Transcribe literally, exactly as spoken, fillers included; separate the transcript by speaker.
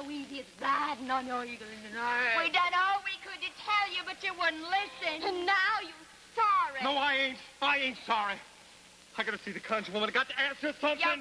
Speaker 1: how easy it's riding on your eagle in the night.
Speaker 2: We done all we could to tell you, but you wouldn't listen.
Speaker 1: And now you sorry.
Speaker 3: No, I ain't. I ain't sorry. I gotta see the conjure woman. I got to ask her something.
Speaker 2: You